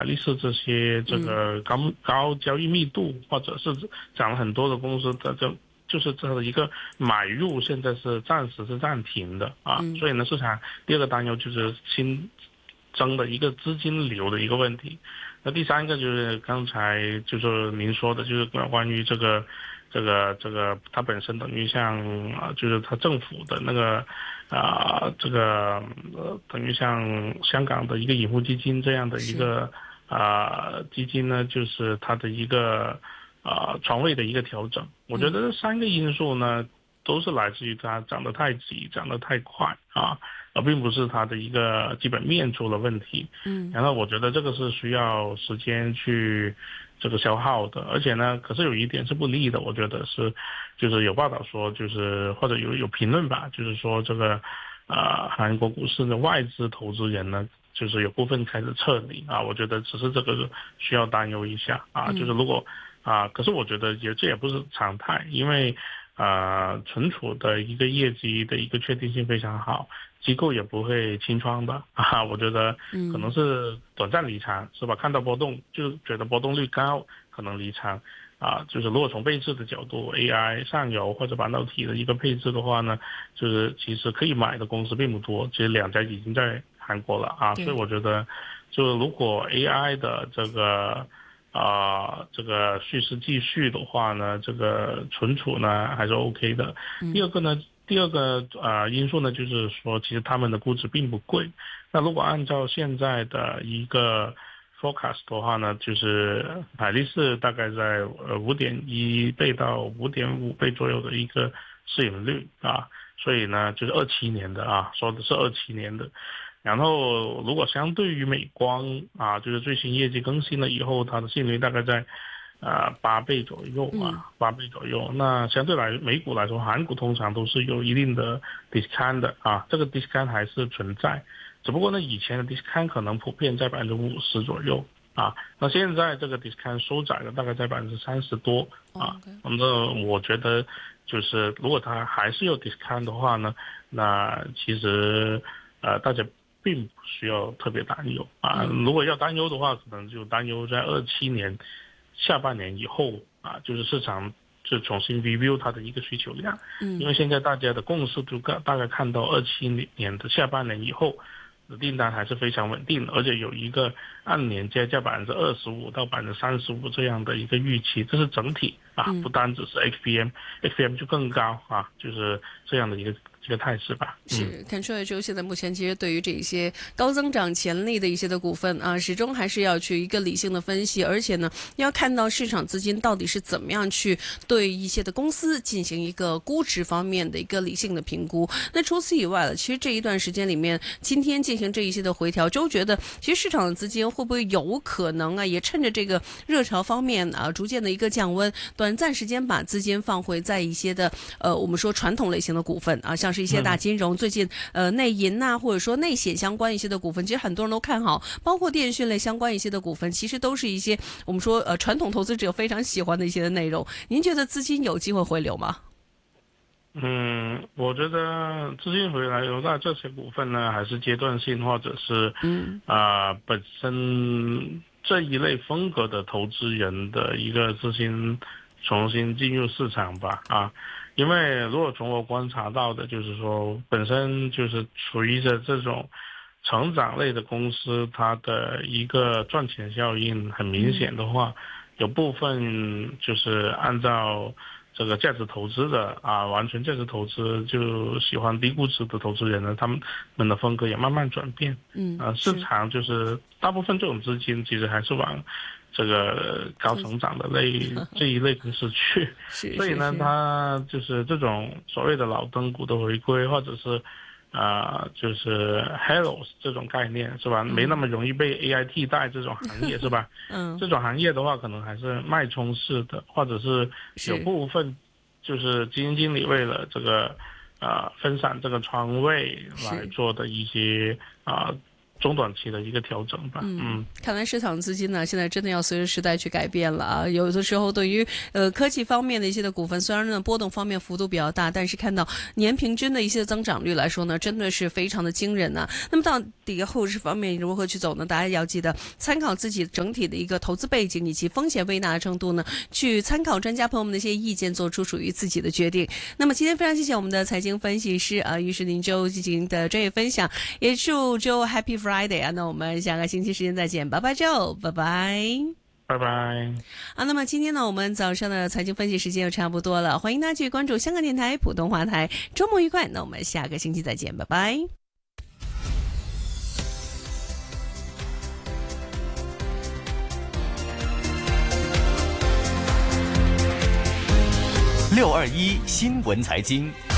力士这些这个高交易密度或者是涨了很多的公司的就是这的一个买入现在是暂时是暂停的啊，所以呢市场第二个担忧就是新增的一个资金流的一个问题。那第三个就是刚才就是您说的，就是关于这个它本身等于像就是它政府的那个等于像香港的一个隐户基金这样的一个基金呢，就是它的一个床位的一个调整。我觉得这三个因素呢，都是来自于它涨得太急，涨得太快而并不是它的一个基本面出了问题。然后我觉得这个是需要时间去这个消耗的，而且呢，可是有一点是不利的，我觉得是，就是有报道说，就是或者有评论吧，就是说这个韩国股市的外资投资人呢，就是有部分开始撤离我觉得只是这个需要担忧一下就是如果可是我觉得这也不是常态，因为存储的一个业绩的一个确定性非常好，机构也不会清仓的我觉得可能是短暂离场是吧？看到波动就觉得波动率高，可能离场就是如果从配置的角度 ，AI 上游或者半导体的一个配置的话呢，就是其实可以买的公司并不多，其实2家已经在韩国了所以我觉得就如果 AI 的这个叙事继续的话呢，这个存储呢还是 OK 的。第二个因素呢，就是说其实他们的估值并不贵。那如果按照现在的一个 forecast 的话呢，就是海力士大概在5.1倍到5.5倍左右的一个市盈率所以呢就是27年的说的是27年的。然后如果相对于美光就是最新业绩更新了以后，它的市盈率大概在8倍左右8倍左右。那相对来美股来说，韩股通常都是有一定的 discount 的这个 discount 还是存在，只不过呢以前的 discount 可能普遍在50%左右那现在这个 discount 收窄了，大概在30%多那我觉得就是如果它还是有 discount 的话呢，那其实大家并不需要特别担忧如果要担忧的话，可能就担忧在27年下半年以后就是市场就重新 review 它的一个需求量因为现在大家的共识就大概看到27年的下半年以后的订单还是非常稳定的，而且有一个按年加价25%到35%这样的一个预期，这是整体不单只是 XPM 就更高就是这样的一个态势吧。 是看出来之后，现在目前其实对于这些高增长潜力的一些的股份始终还是要去一个理性的分析，而且呢，要看到市场资金到底是怎么样去对一些的公司进行一个估值方面的一个理性的评估。那除此以外了，其实这一段时间里面，今天进行这一些的回调，就觉得其实市场的资金会不会有可能也趁着这个热潮方面逐渐的一个降温，短暂时间把资金放回在一些的我们说传统类型的股份像是一些大金融最近内银或者说内险相关一些的股份，其实很多人都看好，包括电讯类相关一些的股份，其实都是一些我们说传统投资者非常喜欢的一些的内容。您觉得资金有机会回流吗？ 我觉得资金回来流到这些股份呢，还是阶段性，或者是本身这一类风格的投资人的一个资金重新进入市场吧因为如果从我观察到的，就是说本身就是处于着这种成长类的公司，它的一个赚钱效应很明显的话，有部分就是按照这个价值投资的完全价值投资就喜欢低估值的投资人呢，他们的风格也慢慢转变。市场就是大部分这种资金其实还是往这个高成长的这一类公司去，所以呢，它就是这种所谓的老灯股的回归，或者是就是 Halos 这种概念是吧？没那么容易被 AI 替代这种行业是吧？这种行业的话，可能还是脉冲式的，或者是有部分就是基金经理为了这个分散这个仓位来做的一些中短期的一个调整吧。 看来市场资金呢，现在真的要随着时代去改变了啊。有的时候对于科技方面的一些的股份，虽然呢波动方面幅度比较大，但是看到年平均的一些增长率来说呢，真的是非常的惊人啊。那么到底后市方面如何去走呢？大家要记得参考自己整体的一个投资背景以及风险胃纳的程度呢，去参考专家朋友们的一些意见，做出属于自己的决定。那么今天非常谢谢我们的财经分析师于是您周进行的专业分享，也祝周 Happy Friday 啊！那我们下个星期时间再见，拜拜周，拜拜。 拜拜。 那么今天呢，我们早上的财经分析时间又差不多了，欢迎大家继续关注香港电台普通话台，周末愉快。那我们下个星期再见，拜拜。 621新闻财经。